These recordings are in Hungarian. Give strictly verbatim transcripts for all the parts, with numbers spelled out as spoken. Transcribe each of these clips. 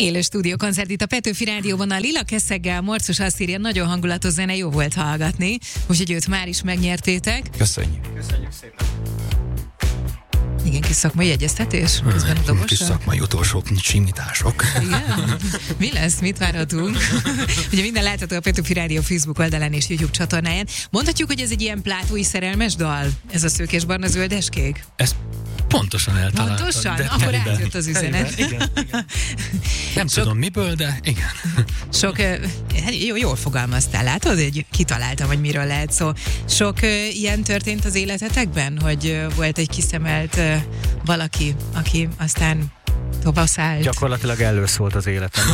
Élő stúdiókoncert itt a Petőfi Rádióban, a Lila Keszeggel. Morcos azt írja, nagyon hangulatos zene, jó volt hallgatni, úgyhogy őt már is megnyertétek. Köszönjük. Köszönjük szépen. Igen, kis szakmai egyeztetés? Közben a dobossal? Kis szakmai utolsó simítások. Igen? Mi lesz? Mit várhatunk? Ugye minden látható a Petőfi Rádió Facebook oldalán és YouTube csatornáján. Mondhatjuk, hogy ez egy ilyen plátói szerelmes dal? Ez a szőkés-barna zöldeskék? Ez pontosan eltaláltad. Pontosan? De Akkor teliben. átjött az üzenet. Teliben, igen, igen. Nem Sok- tudom miből, de igen. Sok, ö, jó, jól fogalmaztál, látod, hogy kitaláltam, hogy miről lehet szó. Sok ö, ilyen történt az életetekben, hogy ö, volt egy kiszemelt ö, valaki, aki aztán tovaszállt, Gyakorlatilag előszólt az életem.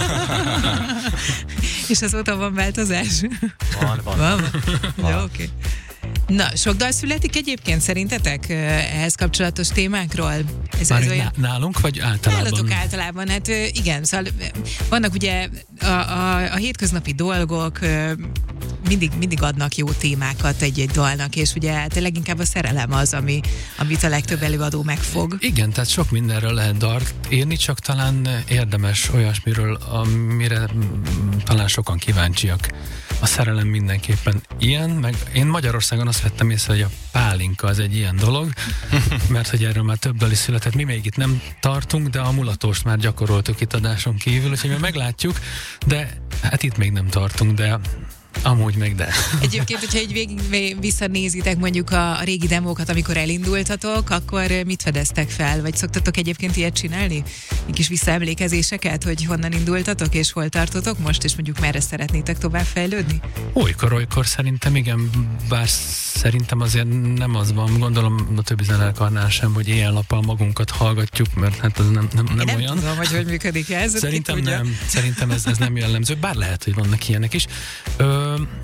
és azóta van változás? Van, van. Van? Jó, oké. Na, sok dal születik egyébként szerintetek ö, ehhez kapcsolatos témákról? Ez, Már ez így olyan... ná- nálunk, vagy általában? Nálatok általában, hát ö, igen, szóval ö, vannak ugye a, a, a hétköznapi dolgok ö, mindig, mindig adnak jó témákat egy-egy dalnak, és ugye hát leginkább a szerelem az, ami, amit a legtöbb előadó megfog. Igen, tehát sok mindenről lehet dalt írni, csak talán érdemes olyasmiről, amire mm, talán sokan kíváncsiak. A szerelem mindenképpen ilyen, meg én Magyarországon azt vettem észre, hogy a pálinka az egy ilyen dolog, mert hogy erről már több dal is született, mi még itt nem tartunk, de a mulatóst már gyakoroltuk itt adáson kívül, úgyhogy mi meglátjuk, de hát itt még nem tartunk, de amúgy meg de. Egyébként, hogyha egy végig visszanézitek mondjuk a, a régi demókat, amikor elindultatok, akkor mit fedeztek fel? Vagy szoktatok egyébként ilyet csinálni? Egy kis visszaemlékezéseket, hogy honnan indultatok, és hol tartotok most, és mondjuk merre szeretnétek tovább fejlődni? Olykor, olykor szerintem igen, bár szerintem azért nem az van, gondolom a többi zenekarnál sem, hogy éjjel-nappal magunkat hallgatjuk, mert hát ez nem, nem, nem Én olyan. nem tudom, hogy hogy működik ez. Szerintem ki tudja. nem, szerintem ez, ez nem jellemző, bár lehet, hogy vannak ilyenek is. Ö,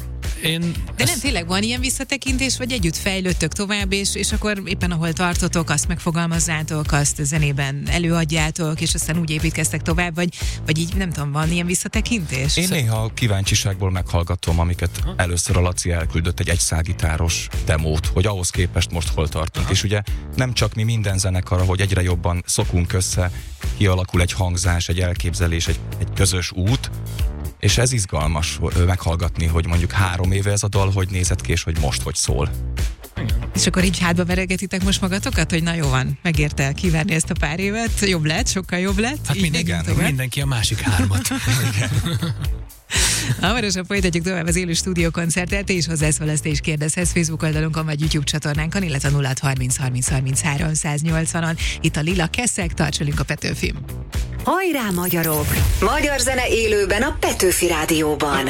én De nem, tényleg van ilyen visszatekintés, vagy együtt fejlődtök tovább, és, és akkor éppen ahol tartotok, azt megfogalmazzátok, azt a zenében előadjátok, és aztán úgy építkeztek tovább, vagy, vagy így nem tudom, van ilyen visszatekintés? Szóval- Én néha kíváncsiságból meghallgatom, amiket először a Laci elküldött egy egyszágitáros demót, hogy ahhoz képest most hol tartunk. És ugye nem csak mi, minden zenekar, hogy egyre jobban szokunk össze, kialakul egy hangzás, egy elképzelés, egy, egy közös út, és ez izgalmas ö, meghallgatni, hogy mondjuk három éve ez a dal hogy nézett ki, és hogy most hogy szól. És akkor így hátba veregetitek most magatokat, hogy na jó van, megérte kívánni ezt a pár évet, jobb lett, sokkal jobb lett. Hát így minden, megyünk tovább. mindenki a másik hármat. Hamarosan folytatjuk tovább az élő stúdiókoncertet, és hozzászól, te is kérdezhetsz Facebook oldalunkon vagy YouTube csatornánkon, illetve nulla harminc harminc harminchárom száznyolcvanon. Itt a Lila Keszeg, tarts velünk a Petőfin. Hajrá magyarok! Magyar zene élőben a Petőfi Rádióban.